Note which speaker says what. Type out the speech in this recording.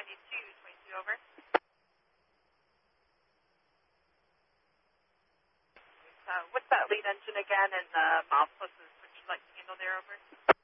Speaker 1: 22 over. What's that lead engine again and the mileposts would you like to handle there, over?